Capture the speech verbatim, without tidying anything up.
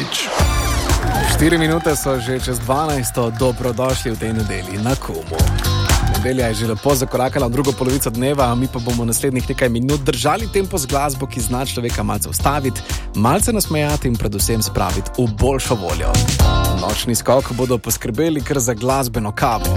Ivanovič. Štiri minute so že čez dvanajsto, dobrodošli v tej nedelji na Kumu. Nedelja je že lepo zakorakala v drugo polovico dneva, mi pa bomo naslednjih nekaj minut držali tempo z glasbo, ki zna človeka malce ustaviti, malce nasmejati in predvsem spraviti v boljšo voljo. Nočni skok bodo poskrbeli kar za glasbeno kavo.